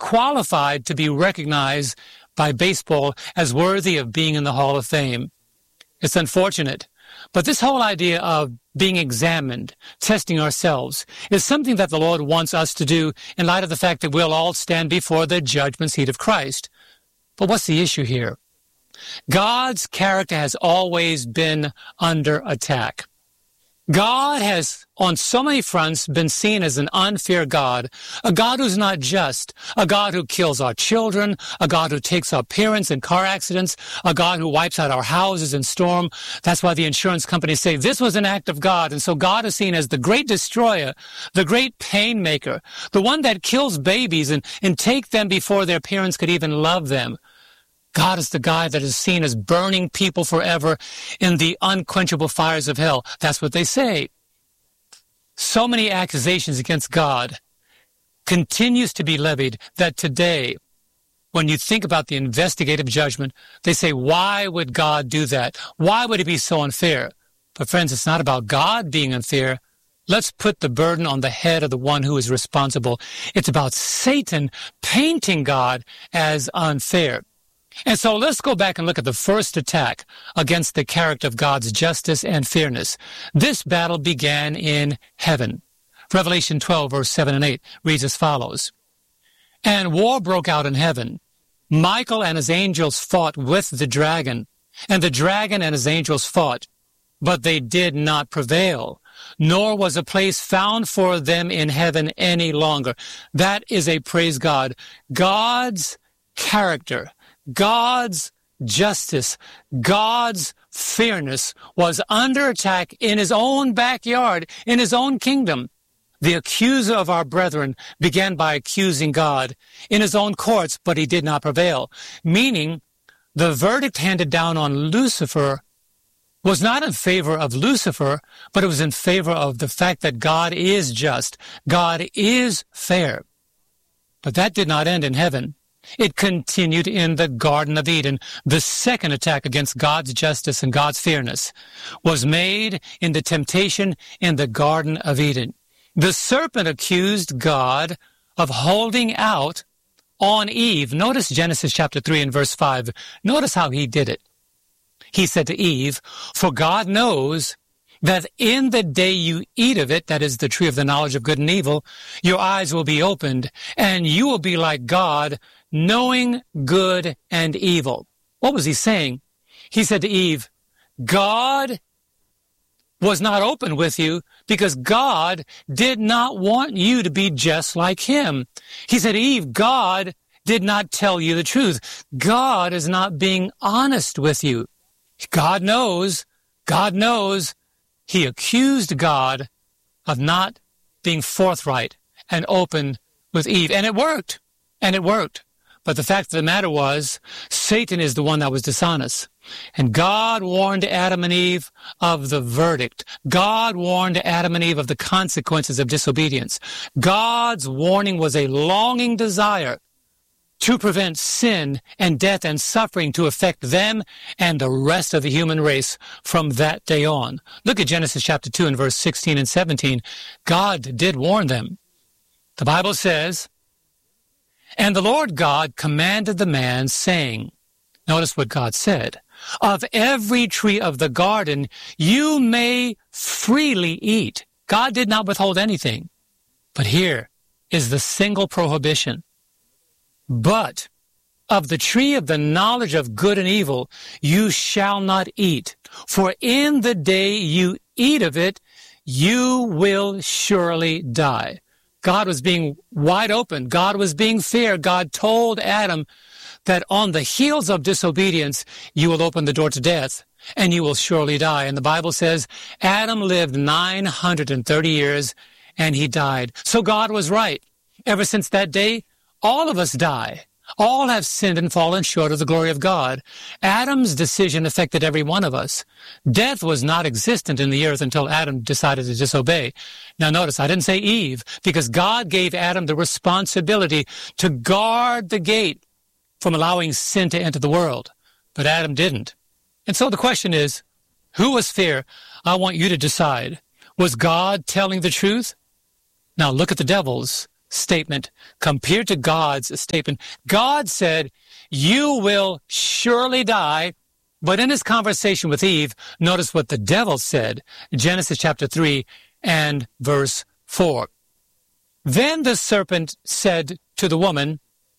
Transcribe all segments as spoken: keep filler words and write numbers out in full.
qualified to be recognized by baseball as worthy of being in the Hall of Fame. It's unfortunate, but this whole idea of being examined, testing ourselves, is something that the Lord wants us to do in light of the fact that we'll all stand before the judgment seat of Christ. But what's the issue here? God's character has always been under attack. God has, on so many fronts, been seen as an unfair God, a God who's not just, a God who kills our children, a God who takes our parents in car accidents, a God who wipes out our houses in storm. That's why the insurance companies say this was an act of God. And so God is seen as the great destroyer, the great pain maker, the one that kills babies and, and take them before their parents could even love them. God is the guy that is seen as burning people forever in the unquenchable fires of hell. That's what they say. So many accusations against God continues to be levied that today, when you think about the investigative judgment, they say, why would God do that? Why would it be so unfair? But friends, it's not about God being unfair. Let's put the burden on the head of the one who is responsible. It's about Satan painting God as unfair. And so let's go back and look at the first attack against the character of God's justice and fairness. This battle began in heaven. Revelation twelve, verse seven and eight reads as follows. And war broke out in heaven. Michael and his angels fought with the dragon, and the dragon and his angels fought, but they did not prevail, nor was a place found for them in heaven any longer. That is a praise God. God's character, God's justice, God's fairness was under attack in his own backyard, in his own kingdom. The accuser of our brethren began by accusing God in his own courts, but he did not prevail, meaning the verdict handed down on Lucifer was not in favor of Lucifer, but it was in favor of the fact that God is just, God is fair. But that did not end in heaven. It continued in the Garden of Eden. The second attack against God's justice and God's fairness was made in the temptation in the Garden of Eden. The serpent accused God of holding out on Eve. Notice Genesis chapter three and verse five. Notice how he did it. He said to Eve, "For God knows that in the day you eat of it, that is the tree of the knowledge of good and evil, your eyes will be opened, and you will be like God, knowing good and evil." What was he saying? He said to Eve, God was not open with you because God did not want you to be just like him. He said, Eve, God did not tell you the truth. God is not being honest with you. God knows, God knows. He accused God of not being forthright and open with Eve. And it worked. And it worked. But the fact of the matter was, Satan is the one that was dishonest. And God warned Adam and Eve of the verdict. God warned Adam and Eve of the consequences of disobedience. God's warning was a longing desire to prevent sin and death and suffering to affect them and the rest of the human race from that day on. Look at Genesis chapter two and verse sixteen and seventeen. God did warn them. The Bible says, "And the Lord God commanded the man, saying," notice what God said, "Of every tree of the garden you may freely eat." God did not withhold anything. But here is the single prohibition. "But of the tree of the knowledge of good and evil you shall not eat, for in the day you eat of it, you will surely die." God was being wide open. God was being fair. God told Adam that on the heels of disobedience, you will open the door to death and you will surely die. And the Bible says Adam lived nine hundred thirty years and he died. So God was right. Ever since that day, all of us die. All have sinned and fallen short of the glory of God. Adam's decision affected every one of us. Death was not existent in the earth until Adam decided to disobey. Now notice, I didn't say Eve, because God gave Adam the responsibility to guard the gate from allowing sin to enter the world. But Adam didn't. And so the question is, who was fair? I want you to decide. Was God telling the truth? Now look at the devils. statement compared to God's statement. God said, you will surely die. But in his conversation with Eve, notice what the devil said, Genesis chapter three and verse four. Then the serpent said to the woman,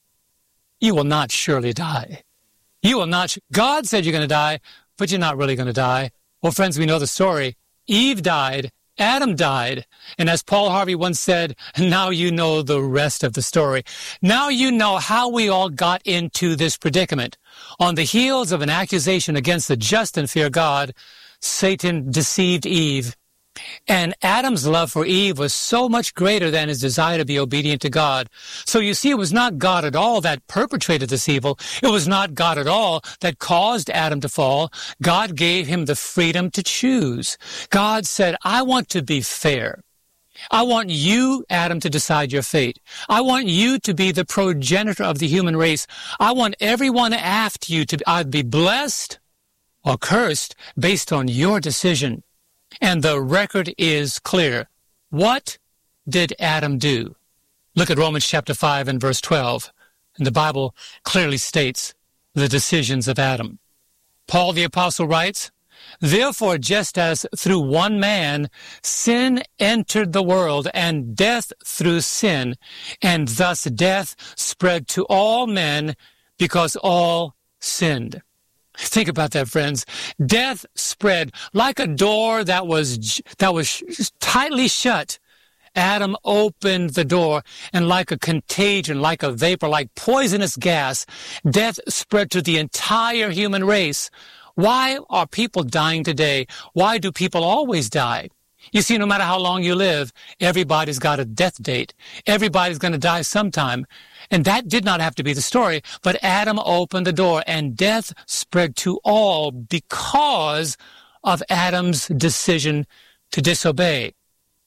you will not surely die. You will not. God said you're going to die, but you're not really going to die. Well, friends, we know the story. Eve died. Adam died. And as Paul Harvey once said, now you know the rest of the story. Now you know how we all got into this predicament. On the heels of an accusation against the just and fear God, Satan deceived Eve. And Adam's love for Eve was so much greater than his desire to be obedient to God. So you see, it was not God at all that perpetrated this evil. It was not God at all that caused Adam to fall. God gave him the freedom to choose. God said, I want to be fair. I want you, Adam, to decide your fate. I want you to be the progenitor of the human race. I want everyone after you to either be blessed or cursed based on your decision. And the record is clear. What did Adam do? Look at Romans chapter five and verse twelve. And the Bible clearly states the decisions of Adam. Paul the Apostle writes, therefore, just as through one man sin entered the world, and death through sin, and thus death spread to all men because all sinned. Think about that, friends. Death spread like a door that was that was tightly shut. Adam opened the door, and like a contagion, like a vapor, like poisonous gas, death spread to the entire human race. Why are people dying today? Why do people always die? You see, no matter how long you live, everybody's got a death date. Everybody's going to die sometime. And that did not have to be the story, but Adam opened the door, and death spread to all because of Adam's decision to disobey.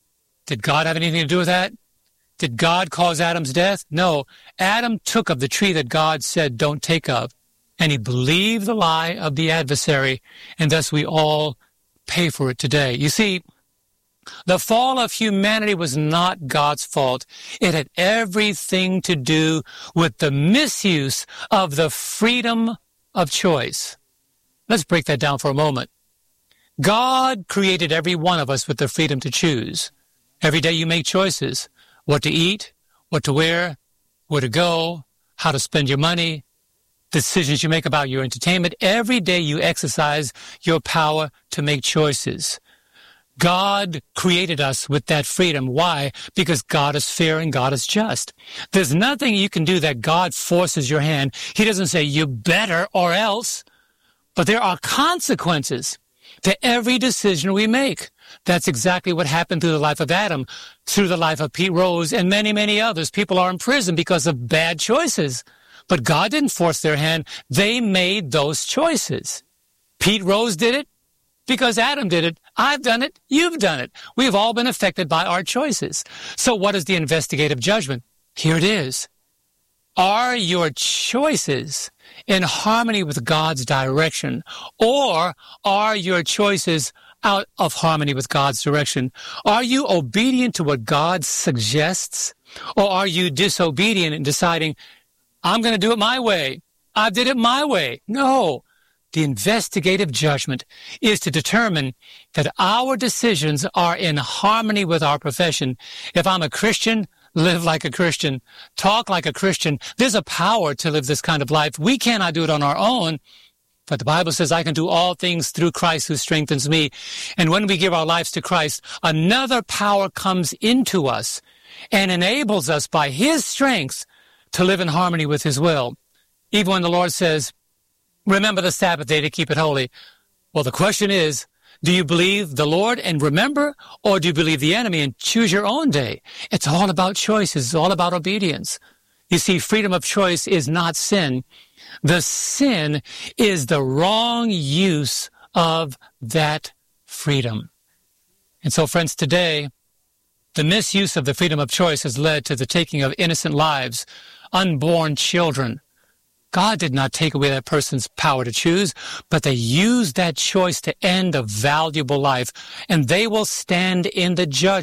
Did God have anything to do with that? Did God cause Adam's death? No. Adam took of the tree that God said don't take of, and he believed the lie of the adversary, and thus we all pay for it today. You see, the fall of humanity was not God's fault. It had everything to do with the misuse of the freedom of choice. Let's break that down for a moment. God created every one of us with the freedom to choose. Every day you make choices. What to eat, what to wear, where to go, how to spend your money, decisions you make about your entertainment. Every day you exercise your power to make choices. God created us with that freedom. Why? Because God is fair and God is just. There's nothing you can do that God forces your hand. He doesn't say, you better or else. But there are consequences to every decision we make. That's exactly what happened through the life of Adam, through the life of Pete Rose, and many, many others. People are in prison because of bad choices. But God didn't force their hand. They made those choices. Pete Rose did it because Adam did it. I've done it. You've done it. We've all been affected by our choices. So what is the investigative judgment? Here it is. Are your choices in harmony with God's direction, or are your choices out of harmony with God's direction? Are you obedient to what God suggests, or are you disobedient and deciding, I'm going to do it my way. I did it my way. No. The investigative judgment is to determine that our decisions are in harmony with our profession. If I'm a Christian, live like a Christian, talk like a Christian. There's a power to live this kind of life. We cannot do it on our own, but the Bible says I can do all things through Christ who strengthens me. And when we give our lives to Christ, another power comes into us and enables us by his strength to live in harmony with his will. Even when the Lord says, remember the Sabbath day to keep it holy. Well, the question is, do you believe the Lord and remember, or do you believe the enemy and choose your own day? It's all about choices. It's all about obedience. You see, freedom of choice is not sin. The sin is the wrong use of that freedom. And so, friends, today, the misuse of the freedom of choice has led to the taking of innocent lives, unborn children. God did not take away that person's power to choose, but they used that choice to end a valuable life, and they will stand in the judgment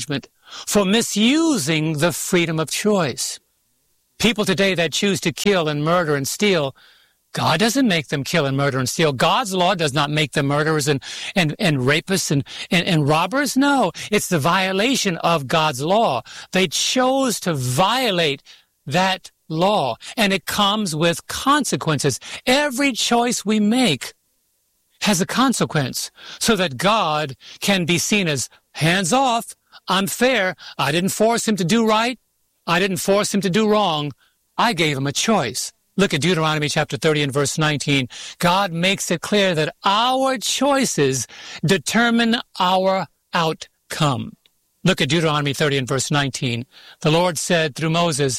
for misusing the freedom of choice. People today that choose to kill and murder and steal, God doesn't make them kill and murder and steal. God's law does not make them murderers and, and, and rapists and, and, and robbers. No, it's the violation of God's law. They chose to violate that law, and it comes with consequences. Every choice we make has a consequence so that God can be seen as hands off. I'm fair. I didn't force him to do right. I didn't force him to do wrong. I gave him a choice. Look at Deuteronomy chapter thirty and verse nineteen. God makes it clear that our choices determine our outcome. Look at Deuteronomy thirty and verse nineteen. The Lord said through Moses,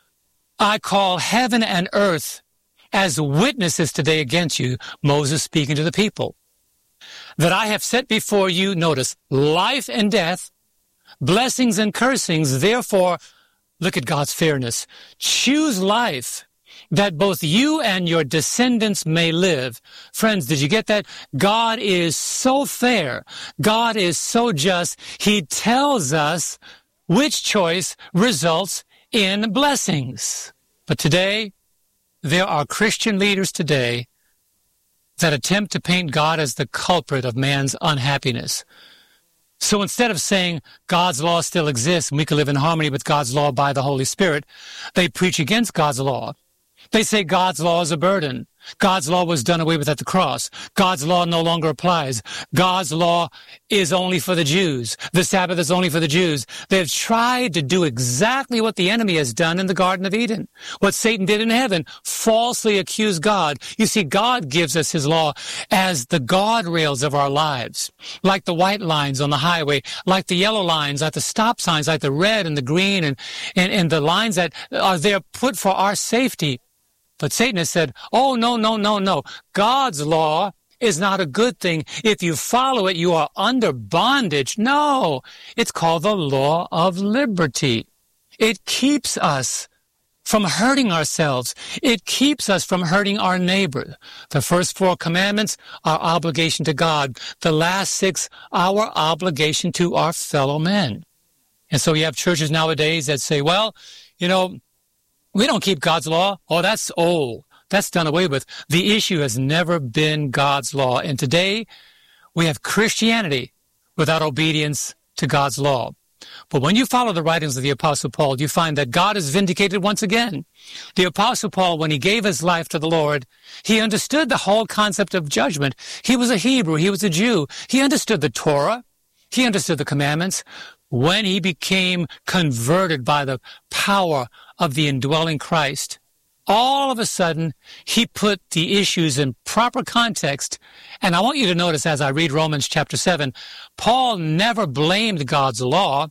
I call heaven and earth as witnesses today against you, Moses speaking to the people, that I have set before you, notice, life and death, blessings and cursings. Therefore, look at God's fairness. Choose life, that both you and your descendants may live. Friends, did you get that? God is so fair. God is so just. He tells us which choice results in blessings. But today, there are Christian leaders today that attempt to paint God as the culprit of man's unhappiness. So instead of saying God's law still exists and we can live in harmony with God's law by the Holy Spirit, they preach against God's law. They say God's law is a burden. God's law was done away with at the cross. God's law no longer applies. God's law is only for the Jews. The Sabbath is only for the Jews. They've tried to do exactly what the enemy has done in the Garden of Eden, what Satan did in heaven, falsely accuse God. You see, God gives us his law as the guardrails of our lives, like the white lines on the highway, like the yellow lines, like the stop signs, like the red and the green, and, and, and the lines that are there put for our safety. But Satan has said, oh, no, no, no, no. God's law is not a good thing. If you follow it, you are under bondage. No, it's called the law of liberty. It keeps us from hurting ourselves. It keeps us from hurting our neighbor. The first four commandments, our obligation to God. The last six, our obligation to our fellow men. And so you have churches nowadays that say, well, you know, we don't keep God's law. Oh, that's old. That's done away with. The issue has never been God's law. And today, we have Christianity without obedience to God's law. But when you follow the writings of the Apostle Paul, you find that God is vindicated once again. The Apostle Paul, when he gave his life to the Lord, he understood the whole concept of judgment. He was a Hebrew. He was a Jew. He understood the Torah. He understood the commandments. When he became converted by the power of the indwelling Christ, all of a sudden, he put the issues in proper context. And I want you to notice as I read Romans chapter seven, Paul never blamed God's law.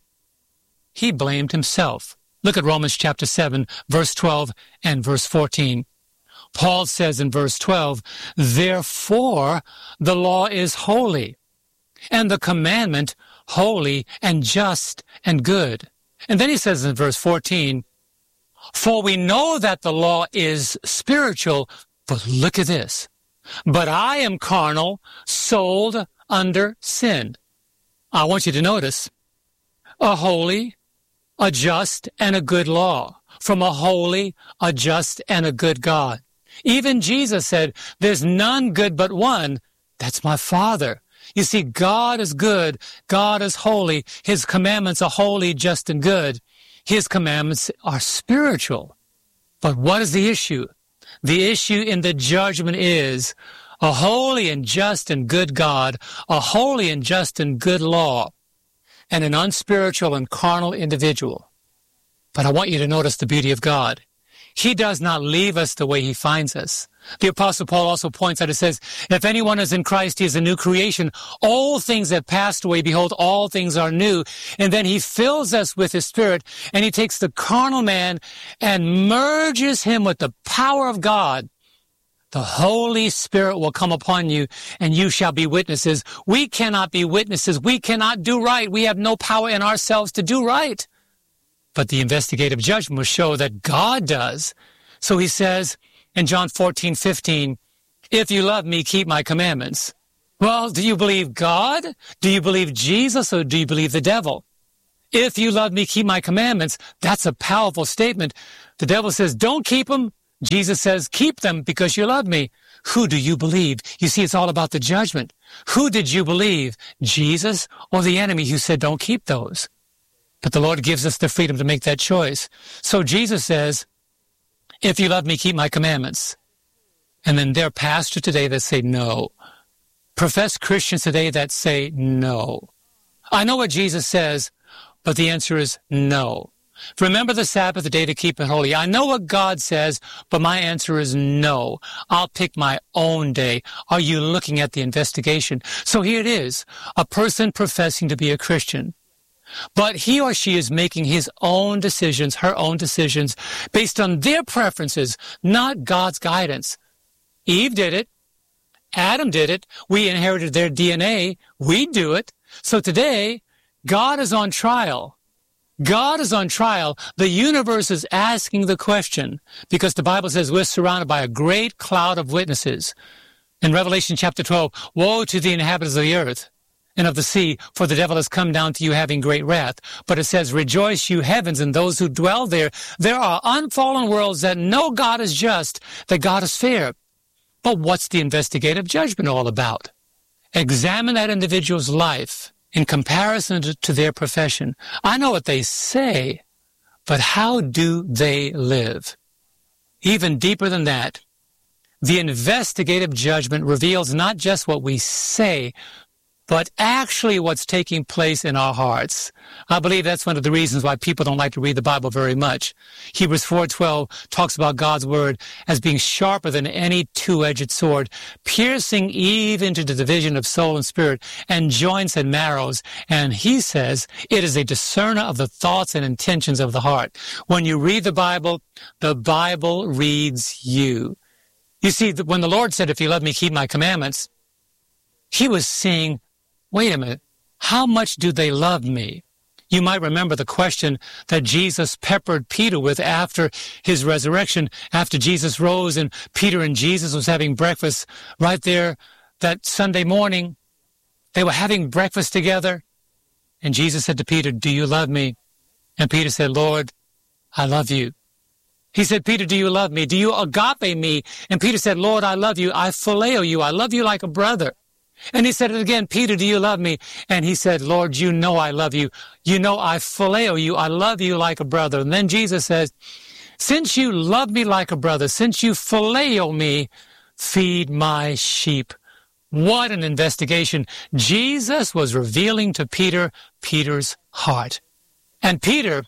He blamed himself. Look at Romans chapter seven, verse twelve and verse fourteen. Paul says in verse twelve, therefore the law is holy, and the commandment holy and just and good. And then he says in verse fourteen, for we know that the law is spiritual, but look at this. But I am carnal, sold under sin. I want you to notice a holy, a just, and a good law from a holy, a just, and a good God. Even Jesus said, there's none good but one. That's my Father. You see, God is good. God is holy. His commandments are holy, just, and good. His commandments are spiritual. But what is the issue? The issue in the judgment is a holy and just and good God, a holy and just and good law, and an unspiritual and carnal individual. But I want you to notice the beauty of God. He does not leave us the way he finds us. The Apostle Paul also points out, it says, if anyone is in Christ, he is a new creation. All things have passed away. Behold, all things are new. And then he fills us with his Spirit, and he takes the carnal man and merges him with the power of God. The Holy Spirit will come upon you, and you shall be witnesses. We cannot be witnesses. We cannot do right. We have no power in ourselves to do right. But the investigative judgment will show that God does. So he says in John fourteen fifteen, if you love me, keep my commandments. Well, do you believe God? Do you believe Jesus, or do you believe the devil? If you love me, keep my commandments. That's a powerful statement. The devil says, don't keep them. Jesus says, keep them because you love me. Who do you believe? You see, it's all about the judgment. Who did you believe? Jesus or the enemy who said, don't keep those? But the Lord gives us the freedom to make that choice. So Jesus says, if you love me, keep my commandments. And then there are pastors today that say no. Professed Christians today that say no. I know what Jesus says, but the answer is no. Remember the Sabbath, the day to keep it holy. I know what God says, but my answer is no. I'll pick my own day. Are you looking at the investigation? So here it is, a person professing to be a Christian. But he or she is making his own decisions, her own decisions, based on their preferences, not God's guidance. Eve did it. Adam did it. We inherited their D N A. We do it. So today, God is on trial. God is on trial. The universe is asking the question because the Bible says we're surrounded by a great cloud of witnesses. In Revelation chapter twelve, woe to the inhabitants of the earth and of the sea, for the devil has come down to you having great wrath. But it says, rejoice, you heavens, and those who dwell there. There are unfallen worlds that know God is just, that God is fair. But what's the investigative judgment all about? Examine that individual's life in comparison to their profession. I know what they say, but how do they live? Even deeper than that, the investigative judgment reveals not just what we say, but actually what's taking place in our hearts. I believe that's one of the reasons why people don't like to read the Bible very much. Hebrews four twelve talks about God's word as being sharper than any two-edged sword, piercing even to the division of soul and spirit and joints and marrows. And he says it is a discerner of the thoughts and intentions of the heart. When you read the Bible, the Bible reads you. You see, when the Lord said, if you love me, keep my commandments, he was saying, wait a minute, how much do they love me? You might remember the question that Jesus peppered Peter with after his resurrection, after Jesus rose and Peter and Jesus was having breakfast right there that Sunday morning. They were having breakfast together. And Jesus said to Peter, do you love me? And Peter said, Lord, I love you. He said, Peter, do you love me? Do you agape me? And Peter said, Lord, I love you. I phileo you. I love you like a brother. And he said it again, Peter, do you love me? And he said, Lord, you know I love you. You know I phileo you. I love you like a brother. And then Jesus says, since you love me like a brother, since you phileo me, feed my sheep. What an investigation. Jesus was revealing to Peter Peter's heart. And Peter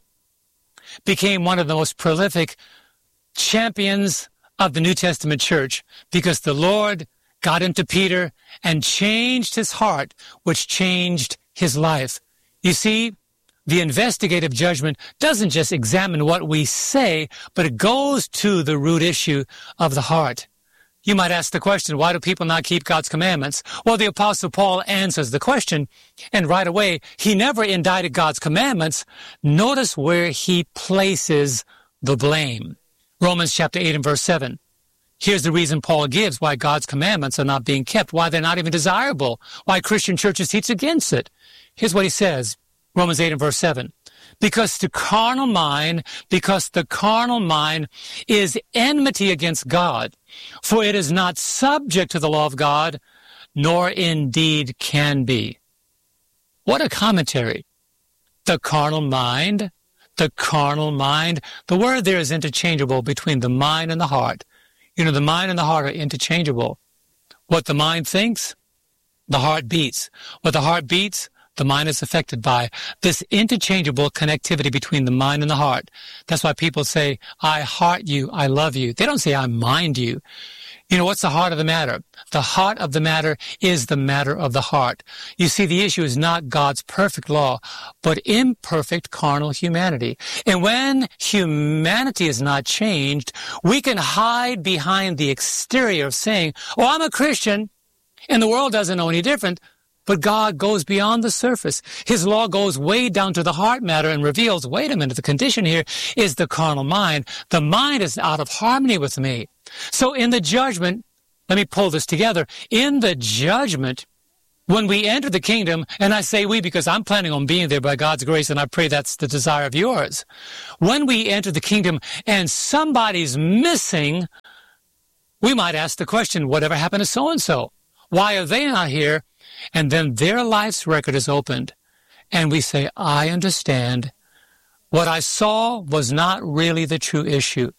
became one of the most prolific champions of the New Testament church because the Lord got into Peter and changed his heart, which changed his life. You see, the investigative judgment doesn't just examine what we say, but it goes to the root issue of the heart. You might ask the question, why do people not keep God's commandments? Well, the Apostle Paul answers the question, and right away, he never indicted God's commandments. Notice where he places the blame. Romans chapter eight and verse seven. Here's the reason Paul gives why God's commandments are not being kept, why they're not even desirable, why Christian churches teach against it. Here's what he says, Romans eight and verse seven. Because the carnal mind, because the carnal mind is enmity against God, for it is not subject to the law of God, nor indeed can be. What a commentary. The carnal mind, the carnal mind. The word there is interchangeable between the mind and the heart. You know, the mind and the heart are interchangeable. What the mind thinks, the heart beats. What the heart beats, the mind is affected by. This interchangeable connectivity between the mind and the heart. That's why people say, I heart you, I love you. They don't say, I mind you. You know, what's the heart of the matter? The heart of the matter is the matter of the heart. You see, the issue is not God's perfect law, but imperfect carnal humanity. And when humanity is not changed, we can hide behind the exterior of saying, oh, I'm a Christian, and the world doesn't know any different. But God goes beyond the surface. His law goes way down to the heart matter and reveals, wait a minute, the condition here is the carnal mind. The mind is out of harmony with me. So in the judgment, let me pull this together. In the judgment, When we enter the kingdom, and I say we because I'm planning on being there by God's grace, and I pray that's the desire of yours. When we enter the kingdom and somebody's missing, we might ask the question, whatever happened to so-and-so? Why are they not here? And then their life's record is opened. And we say, I understand. What I saw was not really the true issue.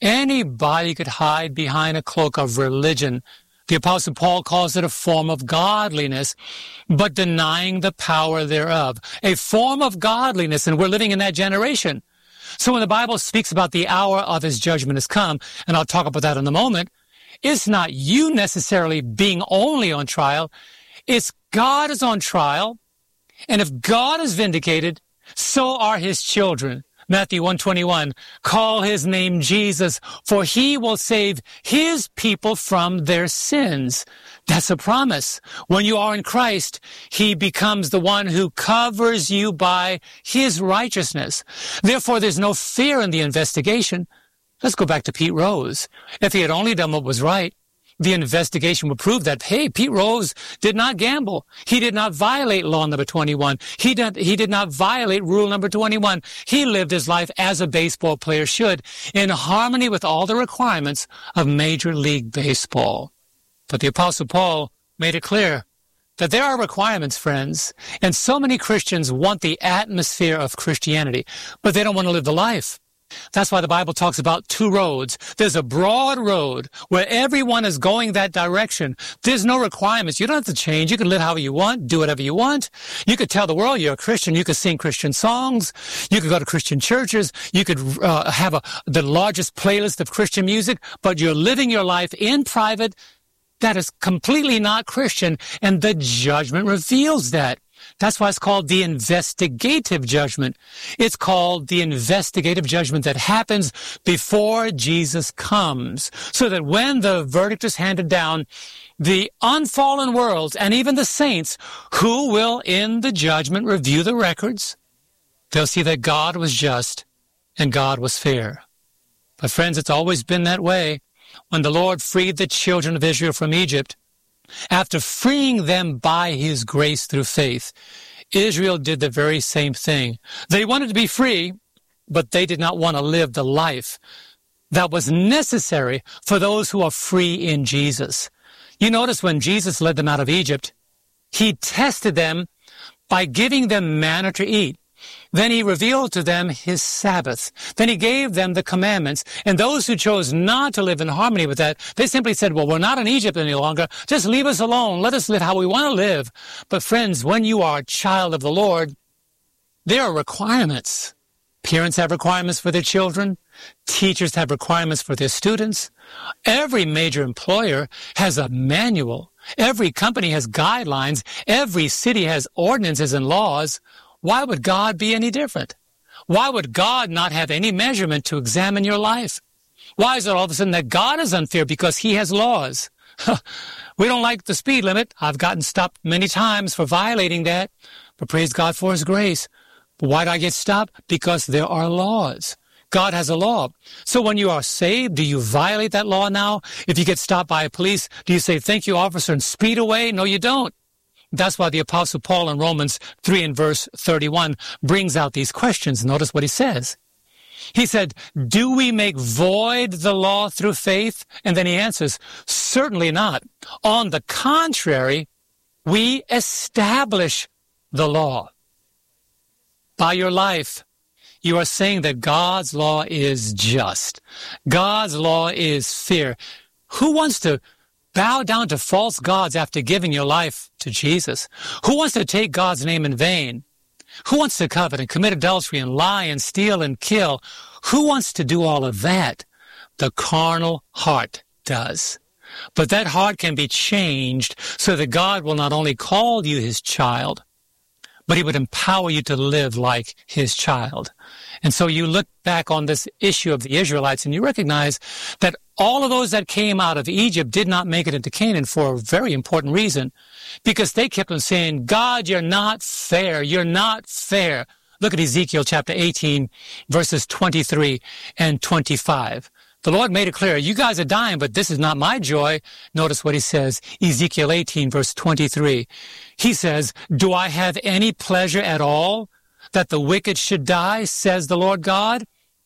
Anybody could hide behind a cloak of religion. The Apostle Paul calls it a form of godliness, but denying the power thereof. A form of godliness, and we're living in that generation. So when the Bible speaks about the hour of his judgment has come, and I'll talk about that in a moment, it's not you necessarily being only on trial. It's God is on trial, and if God is vindicated, so are his children. Matthew one twenty-one, call his name Jesus, for he will save his people from their sins. That's a promise. When you are in Christ, he becomes the one who covers you by his righteousness. Therefore, there's no fear in the investigation. Let's go back to Pete Rose. If he had only done what was right, the investigation would prove that, hey, Pete Rose did not gamble. He did not violate law number twenty-one. He did, he did not violate rule number twenty-one. He lived his life as a baseball player should, in harmony with all the requirements of Major League Baseball. But the Apostle Paul made it clear that there are requirements, friends, and so many Christians want the atmosphere of Christianity, but they don't want to live the life. That's why the Bible talks about two roads. There's a broad road where everyone is going that direction. There's no requirements. You don't have to change. You can live however you want, do whatever you want. You could tell the world you're a Christian. You could sing Christian songs. You could go to Christian churches. You could uh, have a, the largest playlist of Christian music, but you're living your life in private. That is completely not Christian, and the judgment reveals that. That's why it's called the investigative judgment. It's called the investigative judgment that happens before Jesus comes, so that when the verdict is handed down, the unfallen worlds and even the saints who will in the judgment review the records, they'll see that God was just and God was fair. But friends, it's always been that way. When the Lord freed the children of Israel from Egypt, after freeing them by his grace through faith, Israel did the very same thing. They wanted to be free, but they did not want to live the life that was necessary for those who are free in Jesus. You notice when Jesus led them out of Egypt, he tested them by giving them manna to eat. Then he revealed to them his Sabbath. Then he gave them the commandments. And those who chose not to live in harmony with that, they simply said, well, we're not in Egypt any longer. Just leave us alone. Let us live how we want to live. But friends, when you are a child of the Lord, there are requirements. Parents have requirements for their children. Teachers have requirements for their students. Every major employer has a manual. Every company has guidelines. Every city has ordinances and laws. Why would God be any different? Why would God not have any measurement to examine your life? Why is it all of a sudden that God is unfair because he has laws? We don't like the speed limit. I've gotten stopped many times for violating that, but praise God for his grace. But why do I get stopped? Because there are laws. God has a law. So when you are saved, do you violate that law now? If you get stopped by a police, do you say, thank you, officer, and speed away? No, you don't. That's why the Apostle Paul in Romans three and verse thirty-one brings out these questions. Notice what he says. He said, do we make void the law through faith? And then he answers, certainly not. On the contrary, we establish the law. By your life, you are saying that God's law is just. God's law is fair. Who wants to bow down to false gods after giving your life to Jesus? Who wants to take God's name in vain? Who wants to covet and commit adultery and lie and steal and kill? Who wants to do all of that? The carnal heart does. But that heart can be changed so that God will not only call you his child, but he would empower you to live like his child. And so you look back on this issue of the Israelites and you recognize that all of those that came out of Egypt did not make it into Canaan for a very important reason, because they kept on saying, God, you're not fair. You're not fair. Look at Ezekiel chapter eighteen, verses twenty-three and twenty-five. The Lord made it clear, you guys are dying, but this is not my joy. Notice what he says, Ezekiel eighteen, verse twenty-three. He says, do I have any pleasure at all that the wicked should die, says the Lord God,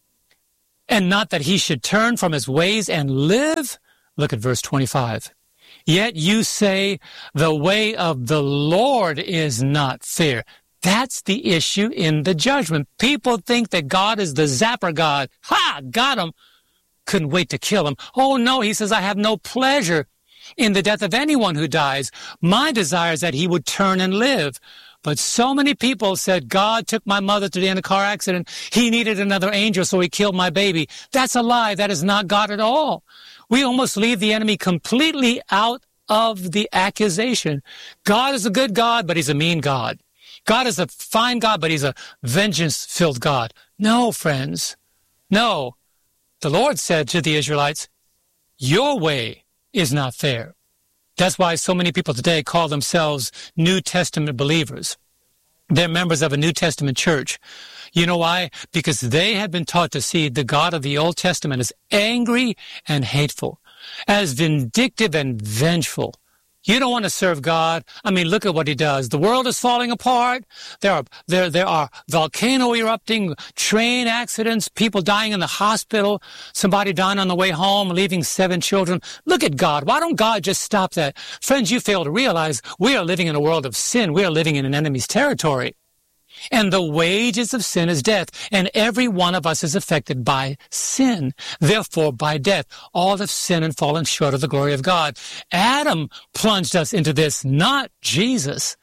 and not that he should turn from his ways and live? Look at verse twenty-five. Yet you say, the way of the Lord is not fair. That's the issue in the judgment. People think that God is the zapper God. Ha! Got him. Couldn't wait to kill him. Oh no, he says, I have no pleasure in the death of anyone who dies. My desire is that he would turn and live. But so many people said, God took my mother today in a car accident. He needed another angel, so he killed my baby. That's a lie. That is not God at all. We almost leave the enemy completely out of the accusation. God is a good God, but he's a mean God. God is a fine God, but he's a vengeance-filled God. No, friends. No. The Lord said to the Israelites, your way is not fair. That's why so many people today call themselves New Testament believers. They're members of a New Testament church. You know why? Because they have been taught to see the God of the Old Testament as angry and hateful, as vindictive and vengeful. You don't want to serve God. I mean, look at what he does. The world is falling apart. There are, there, there are volcano erupting, train accidents, people dying in the hospital, somebody dying on the way home, leaving seven children. Look at God. Why don't God just stop that? Friends, you fail to realize we are living in a world of sin. We are living in an enemy's territory. And the wages of sin is death, and every one of us is affected by sin, therefore by death. All have sinned and fallen short of the glory of God. Adam plunged us into this, not Jesus.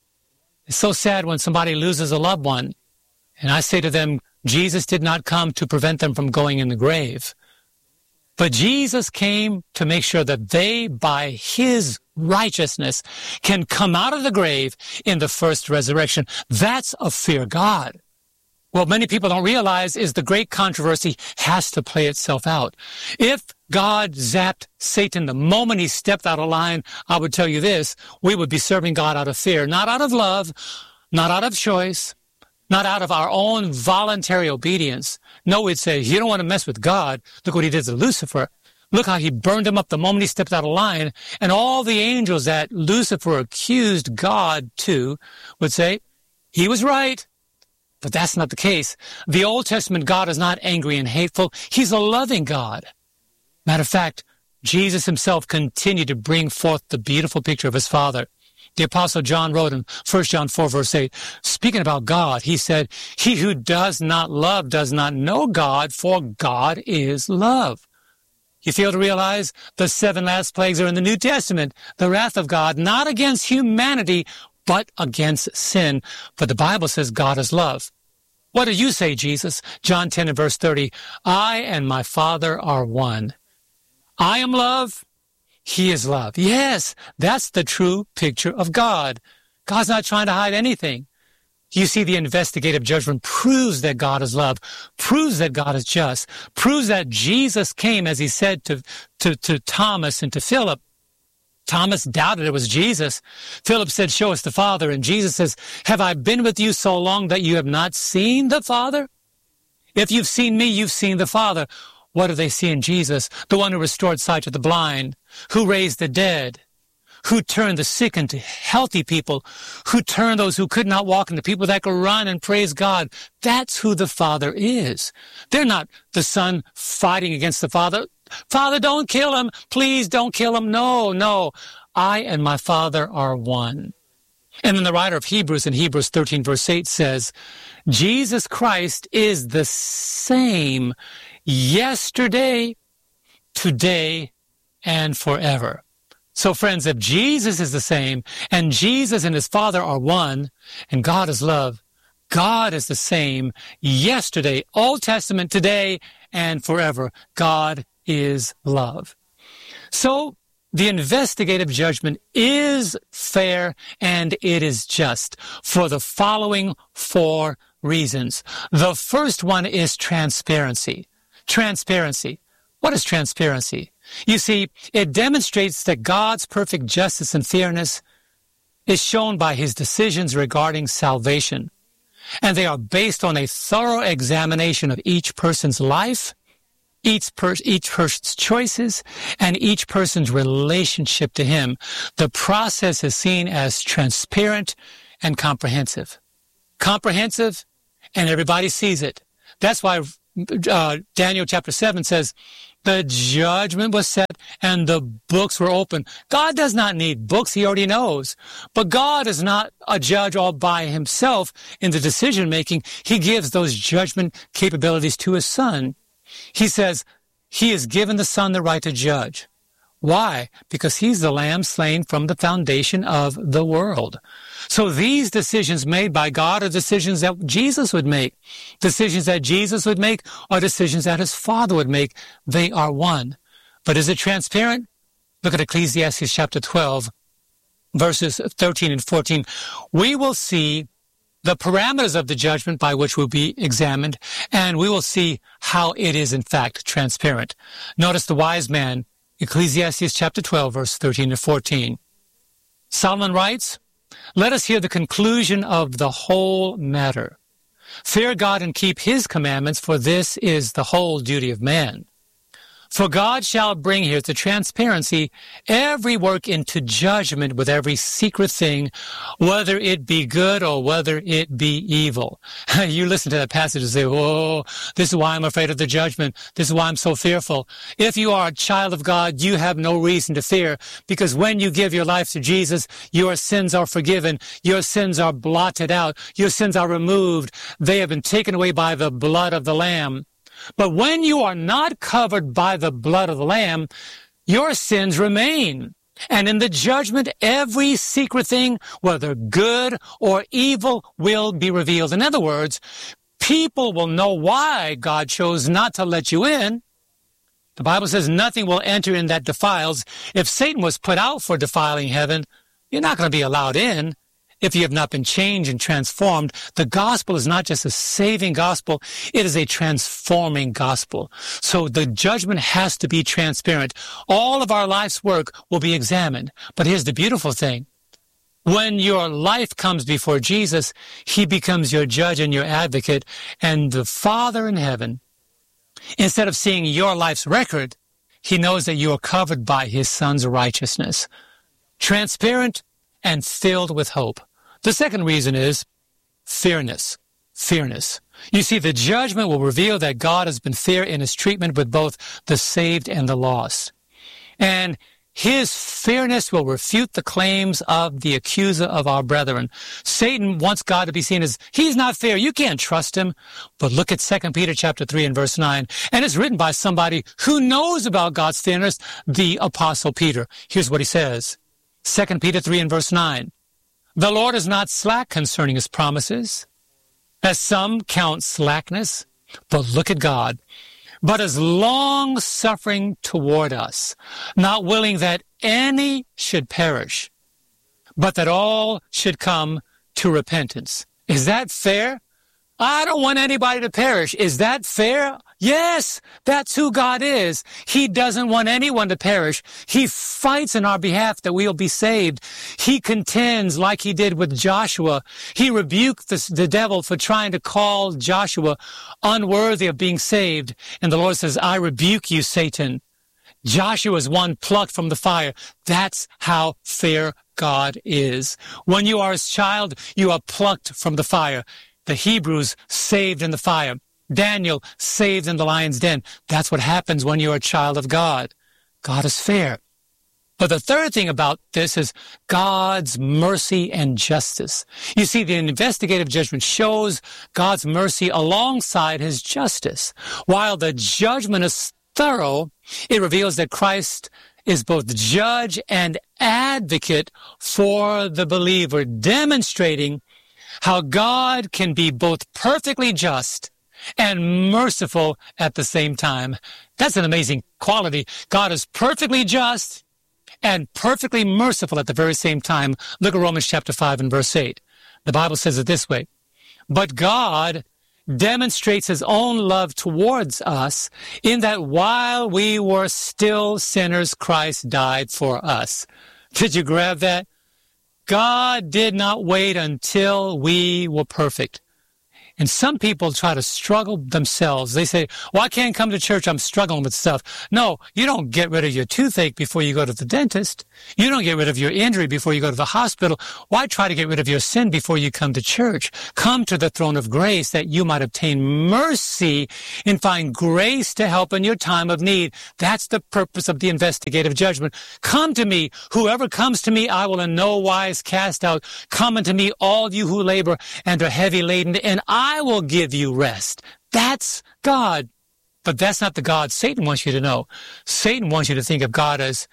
It's so sad when somebody loses a loved one, and I say to them, Jesus did not come to prevent them from going in the grave. But Jesus came to make sure that they, by his righteousness, can come out of the grave in the first resurrection. That's a fear God. What many people don't realize is the great controversy has to play itself out. If God zapped Satan the moment he stepped out of line, I would tell you this, we would be serving God out of fear, not out of love, not out of choice, not out of our own voluntary obedience. No, we'd say, you don't want to mess with God. Look what he did to Lucifer. Look how he burned him up the moment he stepped out of line. And all the angels that Lucifer accused God to would say, he was right. But that's not the case. The Old Testament God is not angry and hateful. He's a loving God. Matter of fact, Jesus himself continued to bring forth the beautiful picture of his Father. The Apostle John wrote in First John four, verse eight, speaking about God, he said, he who does not love does not know God, for God is love. You fail to realize the seven last plagues are in the New Testament, the wrath of God, not against humanity, but against sin. But the Bible says God is love. What do you say, Jesus? John ten and verse thirty, I and my Father are one. I am love. He is love. Yes, that's the true picture of God. God's not trying to hide anything. You see, the investigative judgment proves that God is love, proves that God is just, proves that Jesus came, as he said to, to, to Thomas and to Philip. Thomas doubted it was Jesus. Philip said, show us the Father. And Jesus says, have I been with you so long that you have not seen the Father? If you've seen me, you've seen the Father. What do they see in Jesus? The one who restored sight to the blind, who raised the dead, who turned the sick into healthy people, who turned those who could not walk into people that could run and praise God. That's who the Father is. They're not the Son fighting against the Father. Father, don't kill him. Please don't kill him. No, no. I and my Father are one. And then the writer of Hebrews in Hebrews thirteen, verse eight says, Jesus Christ is the same yesterday, today, and forever. So friends, if Jesus is the same, and Jesus and his Father are one, and God is love, God is the same yesterday, Old Testament, today, and forever. God is love. So the investigative judgment is fair and it is just for the following four reasons. The first one is transparency. Transparency. What is transparency? You see, it demonstrates that God's perfect justice and fairness is shown by his decisions regarding salvation, and they are based on a thorough examination of each person's life, each, per- each person's choices and each person's relationship to him. The process is seen as transparent and comprehensive. Comprehensive, and everybody sees it. That's why uh, Daniel chapter seven says, the judgment was set and the books were open. God does not need books. He already knows. But God is not a judge all by himself in the decision making. He gives those judgment capabilities to his son. He says he has given the son the right to judge. Why? Because he's the lamb slain from the foundation of the world. So these decisions made by God are decisions that Jesus would make. Decisions that Jesus would make are decisions that his Father would make. They are one. But is it transparent? Look at Ecclesiastes chapter twelve, verses thirteen and fourteen. We will see the parameters of the judgment by which will be examined, and we will see how it is in fact transparent. Notice the wise man, Ecclesiastes chapter twelve, verse thirteen to fourteen. Solomon writes, let us hear the conclusion of the whole matter. Fear God and keep his commandments, for this is the whole duty of man. For God shall bring, here's the transparency, every work into judgment with every secret thing, whether it be good or whether it be evil. You listen to that passage and say, oh, this is why I'm afraid of the judgment. This is why I'm so fearful. If you are a child of God, you have no reason to fear, because when you give your life to Jesus, your sins are forgiven. Your sins are blotted out. Your sins are removed. They have been taken away by the blood of the Lamb. But when you are not covered by the blood of the Lamb, your sins remain. And in the judgment, every secret thing, whether good or evil, will be revealed. In other words, people will know why God chose not to let you in. The Bible says nothing will enter in that defiles. If Satan was put out for defiling heaven, you're not going to be allowed in. If you have not been changed and transformed, the gospel is not just a saving gospel, it is a transforming gospel. So the judgment has to be transparent. All of our life's work will be examined. But here's the beautiful thing. When your life comes before Jesus, he becomes your judge and your advocate, and the Father in heaven, instead of seeing your life's record, he knows that you are covered by his Son's righteousness. Transparent and filled with hope. The second reason is fairness. Fairness. You see, the judgment will reveal that God has been fair in his treatment with both the saved and the lost. And his fairness will refute the claims of the accuser of our brethren. Satan wants God to be seen as, he's not fair. You can't trust him. But look at Second Peter chapter three and verse nine. And it's written by somebody who knows about God's fairness, the Apostle Peter. Here's what he says. Second Peter three and verse nine. The Lord is not slack concerning his promises, as some count slackness, but look at God, but is long-suffering toward us, not willing that any should perish, but that all should come to repentance. Is that fair? I don't want anybody to perish. Is that fair? Yes, that's who God is. He doesn't want anyone to perish. He fights in our behalf that we'll be saved. He contends like he did with Joshua. He rebuked the, the devil for trying to call Joshua unworthy of being saved. And the Lord says, I rebuke you, Satan. Joshua is one plucked from the fire. That's how fair God is. When you are his child, you are plucked from the fire. The Hebrews saved in the fire. Daniel saved in the lion's den. That's what happens when you're a child of God. God is fair. But the third thing about this is God's mercy and justice. You see, the investigative judgment shows God's mercy alongside his justice. While the judgment is thorough, it reveals that Christ is both judge and advocate for the believer, demonstrating how God can be both perfectly just and merciful at the same time. That's an amazing quality. God is perfectly just and perfectly merciful at the very same time. Look at Romans chapter five and verse eight. The Bible says it this way. But God demonstrates his own love towards us in that while we were still sinners, Christ died for us. Did you grab that? God did not wait until we were perfect. And some people try to struggle themselves. They say, well, I can't come to church. I'm struggling with stuff. No, you don't get rid of your toothache before you go to the dentist. You don't get rid of your injury before you go to the hospital. Why try to get rid of your sin before you come to church? Come to the throne of grace that you might obtain mercy and find grace to help in your time of need. That's the purpose of the investigative judgment. Come to me. Whoever comes to me, I will in no wise cast out. Come unto me, all you who labor and are heavy laden, and I will give you rest. That's God. But that's not the God Satan wants you to know. Satan wants you to think of God as,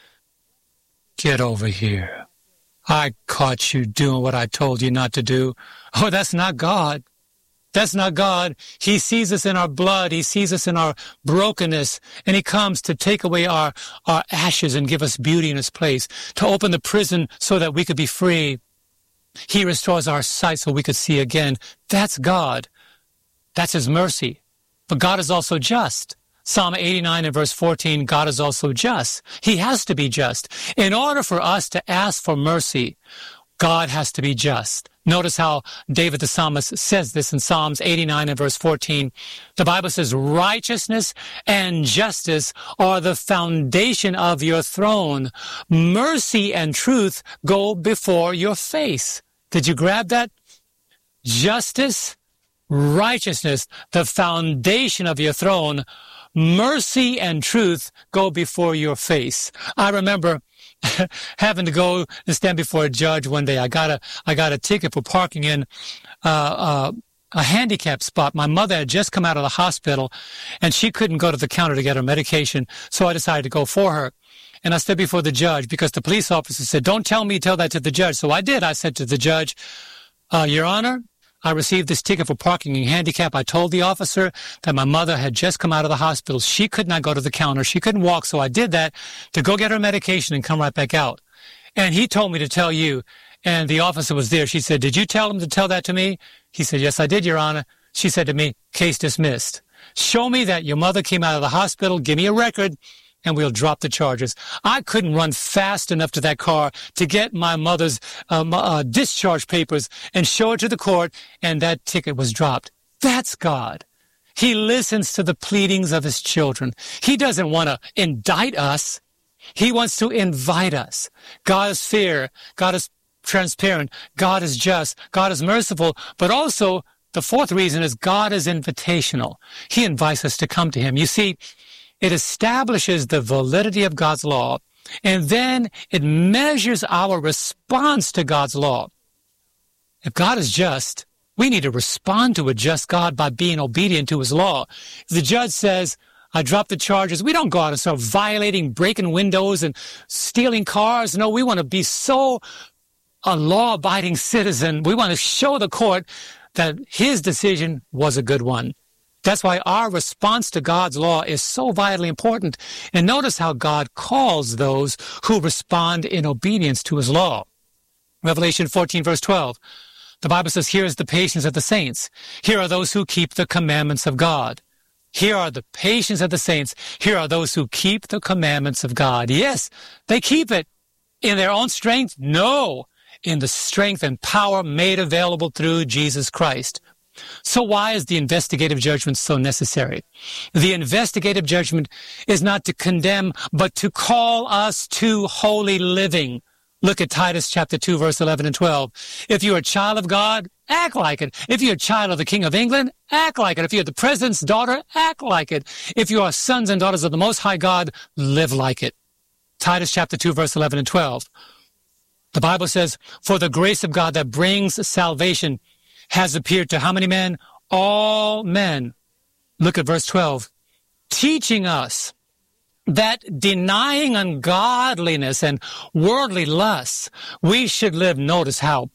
get over here. I caught you doing what I told you not to do. Oh, that's not God. That's not God. He sees us in our blood. He sees us in our brokenness. And he comes to take away our, our ashes and give us beauty in its place, to open the prison so that we could be free. He restores our sight so we could see again. That's God. That's his mercy. But God is also just. Psalm eighty-nine and verse fourteen, God is also just. He has to be just. In order for us to ask for mercy, God has to be just. Notice how David the psalmist says this in Psalms eighty-nine and verse fourteen. The Bible says, righteousness and justice are the foundation of your throne. Mercy and truth go before your face. Did you grab that? Justice, righteousness, the foundation of your throne. Mercy and truth go before your face. I remember having to go and stand before a judge one day. I got a, I got a ticket for parking in uh, uh, a handicap spot. My mother had just come out of the hospital, and she couldn't go to the counter to get her medication, so I decided to go for her. And I stood before the judge because the police officer said, don't tell me, tell that to the judge. So I did. I said to the judge, uh, Your Honor, I received this ticket for parking in handicap. I told the officer that my mother had just come out of the hospital. She could not go to the counter. She couldn't walk, so I did that to go get her medication and come right back out. And he told me to tell you, and the officer was there. She said, did you tell him to tell that to me? He said, yes, I did, Your Honor. She said to me, case dismissed. Show me that your mother came out of the hospital. Give me a record, and we'll drop the charges. I couldn't run fast enough to that car to get my mother's um, uh, discharge papers and show it to the court, and that ticket was dropped. That's God. He listens to the pleadings of his children. He doesn't want to indict us. He wants to invite us. God is fair. God is transparent. God is just. God is merciful. But also, the fourth reason is God is invitational. He invites us to come to him. You see, it establishes the validity of God's law, and then it measures our response to God's law. If God is just, we need to respond to a just God by being obedient to his law. If the judge says, I dropped the charges, we don't go out and start violating, breaking windows and stealing cars. No, we want to be so a law-abiding citizen. We want to show the court that his decision was a good one. That's why our response to God's law is so vitally important. And notice how God calls those who respond in obedience to his law. Revelation fourteen, verse twelve. The Bible says, here is the patience of the saints. Here are those who keep the commandments of God. Here are the patience of the saints. Here are those who keep the commandments of God. Yes, they keep it. In their own strength? No. In the strength and power made available through Jesus Christ. So why is the investigative judgment so necessary? The investigative judgment is not to condemn, but to call us to holy living. Look at Titus chapter two, verse eleven and twelve. If you're a child of God, act like it. If you're a child of the King of England, act like it. If you're the president's daughter, act like it. If you are sons and daughters of the Most High God, live like it. Titus chapter two, verse eleven and twelve. The Bible says, for the grace of God that brings salvation has appeared to how many men? All men. Look at verse twelve. Teaching us that denying ungodliness and worldly lusts, we should live, notice how,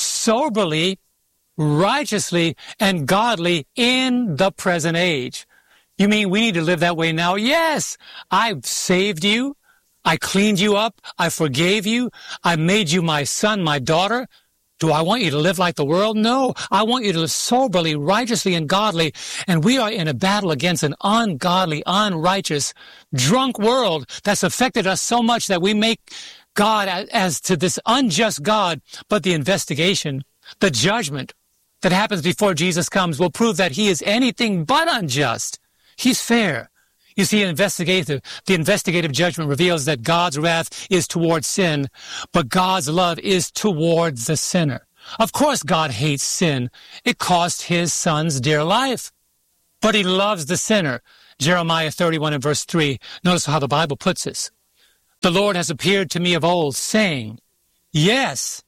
soberly, righteously, and godly in the present age. You mean we need to live that way now? Yes, I've saved you. I cleaned you up. I forgave you. I made you my son, my daughter. Do I want you to live like the world? No. I want you to live soberly, righteously, and godly. And we are in a battle against an ungodly, unrighteous, drunk world that's affected us so much that we make God as, as to this unjust God. But the investigation, the judgment, that happens before Jesus comes will prove that he is anything but unjust. He's fair. You see, investigative, the investigative judgment reveals that God's wrath is towards sin, but God's love is towards the sinner. Of course, God hates sin. It cost his son's dear life. But he loves the sinner. Jeremiah thirty-one and verse three. Notice how the Bible puts this. The Lord has appeared to me of old, saying, yes,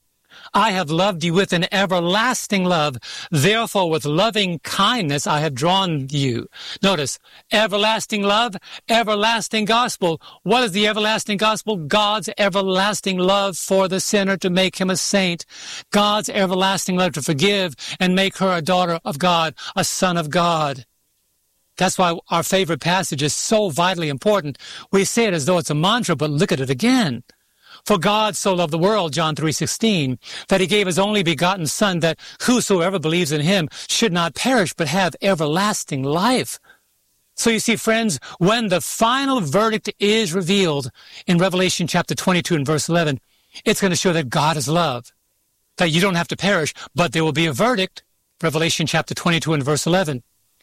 I have loved you with an everlasting love. Therefore, with loving kindness, I have drawn you. Notice, everlasting love, everlasting gospel. What is the everlasting gospel? God's everlasting love for the sinner to make him a saint. God's everlasting love to forgive and make her a daughter of God, a son of God. That's why our favorite passage is so vitally important. We say it as though it's a mantra, but look at it again. For God so loved the world, John three sixteen, that he gave his only begotten Son, that whosoever believes in him should not perish, but have everlasting life. So you see, friends, when the final verdict is revealed in Revelation chapter twenty-two and verse eleven, it's going to show that God is love, that you don't have to perish, but there will be a verdict. Revelation chapter twenty-two and verse eleven.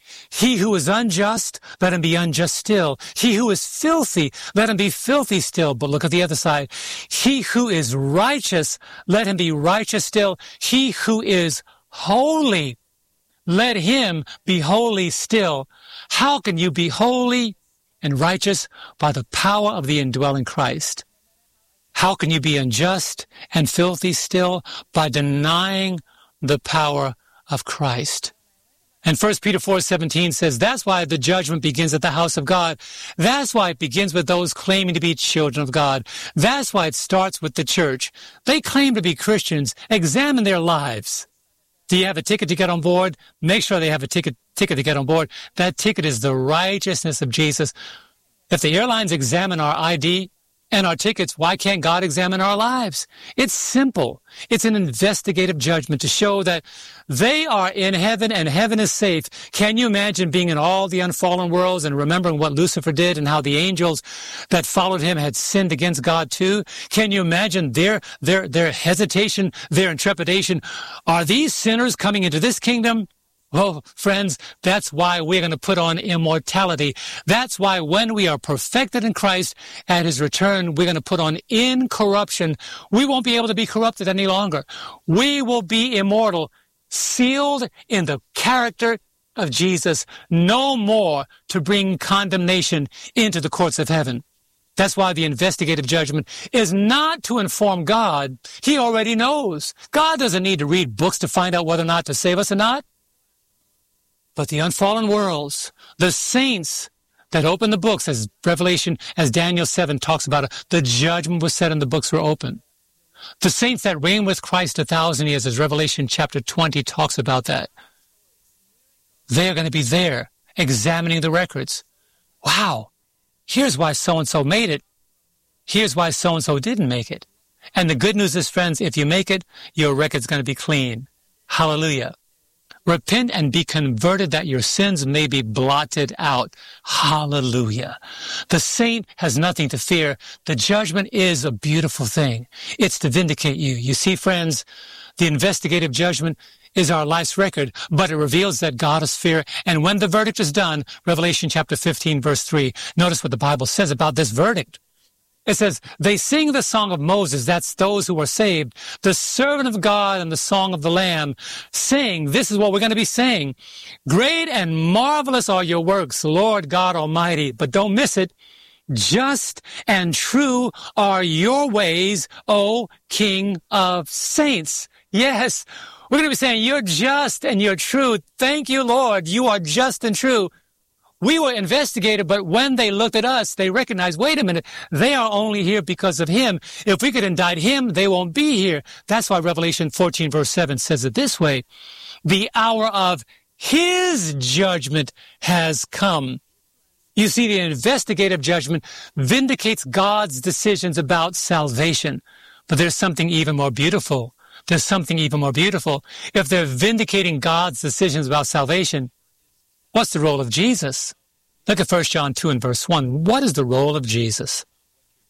He who is unjust, let him be unjust still. He who is filthy, let him be filthy still. But look at the other side. He who is righteous, let him be righteous still. He who is holy, let him be holy still. How can you be holy and righteous? By the power of the indwelling Christ. How can you be unjust and filthy still? By denying the power of Christ. And First Peter four seventeen says, that's why the judgment begins at the house of God. That's why it begins with those claiming to be children of God. That's why it starts with the church. They claim to be Christians. Examine their lives. Do you have a ticket to get on board? Make sure they have a ticket, ticket to get on board. That ticket is the righteousness of Jesus. If the airlines examine our I D and our tickets, why can't God examine our lives? It's simple. It's an investigative judgment to show that they are in heaven and heaven is safe. Can you imagine being in all the unfallen worlds and remembering what Lucifer did and how the angels that followed him had sinned against God too? Can you imagine their, their, their hesitation, their intrepidation? Are these sinners coming into this kingdom? Well, friends, that's why we're going to put on immortality. That's why when we are perfected in Christ at his return, we're going to put on incorruption. We won't be able to be corrupted any longer. We will be immortal, sealed in the character of Jesus, no more to bring condemnation into the courts of heaven. That's why the investigative judgment is not to inform God. He already knows. God doesn't need to read books to find out whether or not to save us or not. But the unfallen worlds, the saints that open the books, as Revelation, as Daniel seven talks about it, the judgment was set and the books were open. The saints that reign with Christ a thousand years, as Revelation chapter twenty talks about that. They are going to be there examining the records. Wow, here's why so-and-so made it. Here's why so-and-so didn't make it. And the good news is, friends, if you make it, your record's going to be clean. Hallelujah. Repent and be converted that your sins may be blotted out. Hallelujah. The saint has nothing to fear. The judgment is a beautiful thing. It's to vindicate you. You see, friends, the investigative judgment is our life's record, but it reveals that God is fair. And when the verdict is done, Revelation chapter fifteen, verse three, notice what the Bible says about this verdict. It says, they sing the song of Moses, that's those who are saved, the servant of God and the song of the Lamb, sing, this is what we're going to be saying, great and marvelous are your works, Lord God Almighty, but don't miss it, just and true are your ways, O King of saints. Yes, we're going to be saying, you're just and you're true. Thank you, Lord, you are just and true. We were investigated, but when they looked at us, they recognized, wait a minute, they are only here because of him. If we could indict him, they won't be here. That's why Revelation fourteen, verse seven says it this way. The hour of his judgment has come. You see, the investigative judgment vindicates God's decisions about salvation. But there's something even more beautiful. There's something even more beautiful. If they're vindicating God's decisions about salvation, what's the role of Jesus? Look at First John two and verse one. What is the role of Jesus?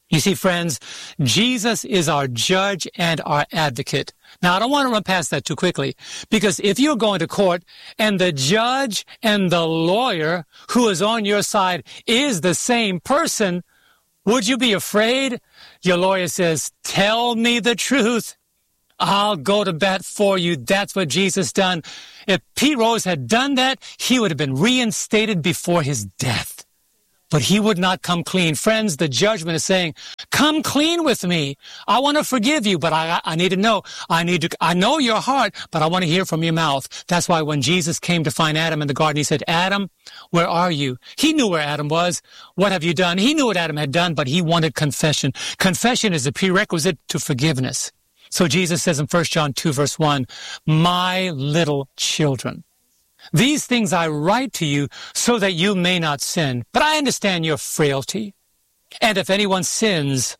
You see, friends, Jesus is our judge and our advocate. Now, I don't want to run past that too quickly, because if you're going to court and the judge and the lawyer who is on your side is the same person, would you be afraid? Your lawyer says, tell me the truth. I'll go to bat for you. That's what Jesus done. If Pete Rose had done that, he would have been reinstated before his death. But he would not come clean. Friends, the judgment is saying, come clean with me. I want to forgive you, but I, I need to know. I need to, I know your heart, but I want to hear from your mouth. That's why when Jesus came to find Adam in the garden, he said, Adam, where are you? He knew where Adam was. What have you done? He knew what Adam had done, but he wanted confession. Confession is a prerequisite to forgiveness. So Jesus says in First John two, verse one, my little children, these things I write to you so that you may not sin. But I understand your frailty. And if anyone sins,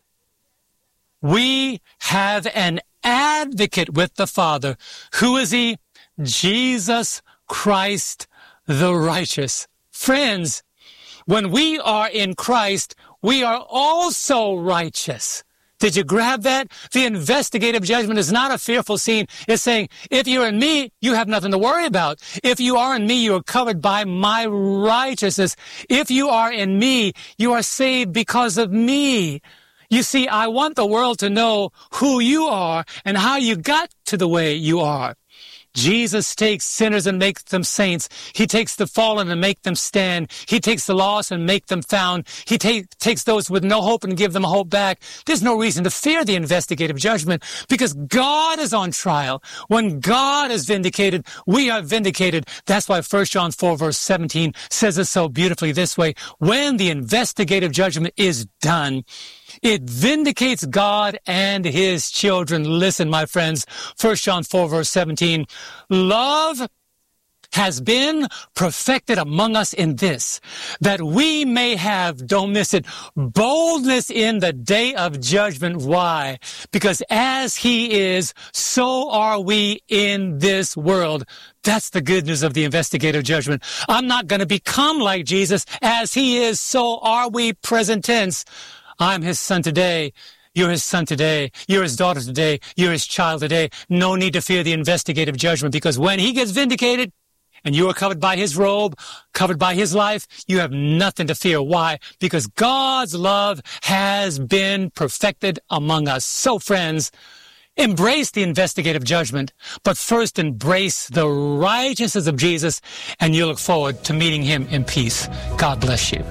we have an advocate with the Father. Who is he? Jesus Christ the righteous. Friends, when we are in Christ, we are also righteous. Did you grab that? The investigative judgment is not a fearful scene. It's saying, if you're in me, you have nothing to worry about. If you are in me, you are covered by my righteousness. If you are in me, you are saved because of me. You see, I want the world to know who you are and how you got to the way you are. Jesus takes sinners and makes them saints. He takes the fallen and make them stand. He takes the lost and make them found. He take, takes those with no hope and give them hope back. There's no reason to fear the investigative judgment because God is on trial. When God is vindicated, we are vindicated. That's why First John four, verse seventeen says it so beautifully this way. When the investigative judgment is done, it vindicates God and his children. Listen, my friends, First John four, verse seventeen, love has been perfected among us in this, that we may have, don't miss it, boldness in the day of judgment. Why? Because as he is, so are we in this world. That's the good news of the investigative judgment. I'm not going to become like Jesus. As he is, so are we, present tense. I'm his son today. You're his son today. You're his daughter today. You're his child today. No need to fear the investigative judgment because when he gets vindicated and you are covered by his robe, covered by his life, you have nothing to fear. Why? Because God's love has been perfected among us. So, friends, embrace the investigative judgment, but first embrace the righteousness of Jesus, and you look forward to meeting him in peace. God bless you.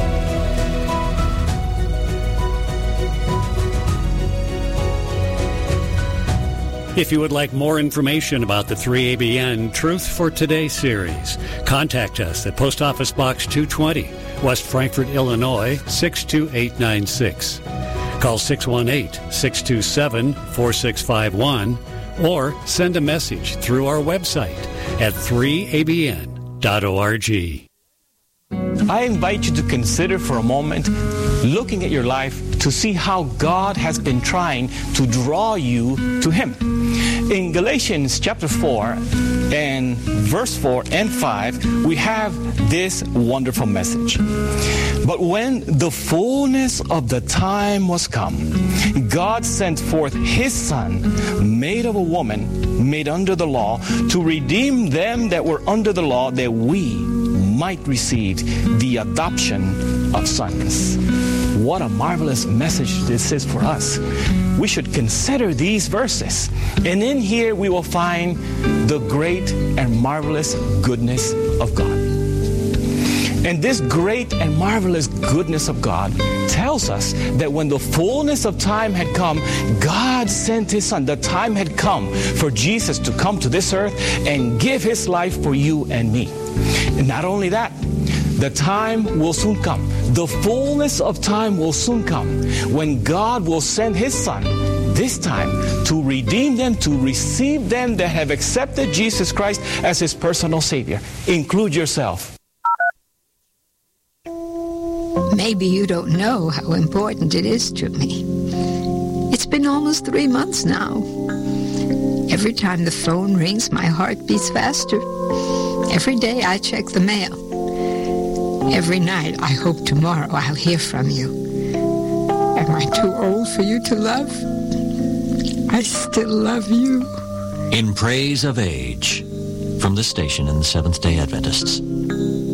If you would like more information about the three A B N Truth for Today series, contact us at Post Office Box two twenty, West Frankfort, Illinois, six two eight nine six. Call six one eight, six two seven, four six five one or send a message through our website at three A B N dot org. I invite you to consider for a moment looking at your life to see how God has been trying to draw you to him. In Galatians chapter four and verse four and five, we have this wonderful message. But when the fullness of the time was come, God sent forth his Son, made of a woman, made under the law, to redeem them that were under the law, that we might receive the adoption of sons. What a marvelous message this is for us. We should consider these verses. And in here we will find the great and marvelous goodness of God. And this great and marvelous goodness of God tells us that when the fullness of time had come, God sent his Son. The time had come for Jesus to come to this earth and give his life for you and me. And not only that, the time will soon come. The fullness of time will soon come when God will send his Son, this time to redeem them, to receive them that have accepted Jesus Christ as his personal Savior. Include yourself. Maybe you don't know how important it is to me. It's been almost three months now. Every time the phone rings, my heart beats faster. Every day I check the mail. Every night I hope tomorrow I'll hear from you. Am I too old for you to love? I still love you. In Praise of Age, from the station in the Seventh-day Adventists.